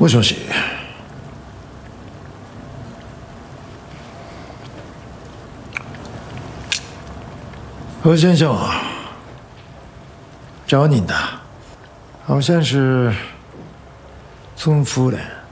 もしもし。何先生，找您的，好像是村夫人。